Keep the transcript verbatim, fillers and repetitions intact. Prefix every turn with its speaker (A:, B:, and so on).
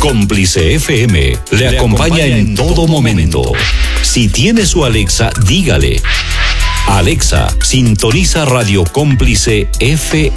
A: Cómplice F M le acompaña en todo momento. Si tiene su Alexa, dígale: Alexa, sintoniza Radio Cómplice F